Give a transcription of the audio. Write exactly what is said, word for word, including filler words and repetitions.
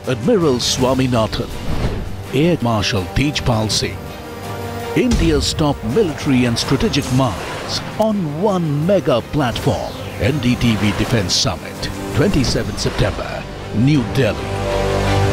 Admiral Swaminathan, Air Marshal Tejpal Singh, India's top military and strategic minds on one mega platform. N D T V Defence Summit, twenty-seventh September, New Delhi.